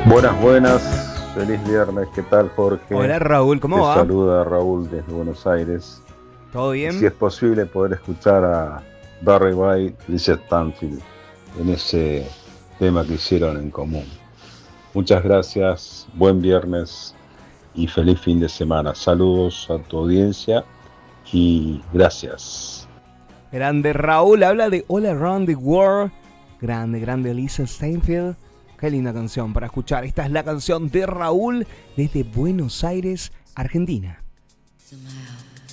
Buenas, buenas, feliz viernes, ¿qué tal Jorge? Hola Raúl, ¿cómo va? Te saluda Raúl desde Buenos Aires. ¿Todo Y si bien? es posible poder escuchar a Barry White y Lisa Stanfield en ese tema que hicieron en común. Muchas gracias, buen viernes y feliz fin de semana. Saludos a tu audiencia y gracias. Grande Raúl, habla de All Around the World. Grande, grande Lisa Steinfeld. Qué linda canción para escuchar. Esta es la canción de Raúl desde Buenos Aires, Argentina. Somehow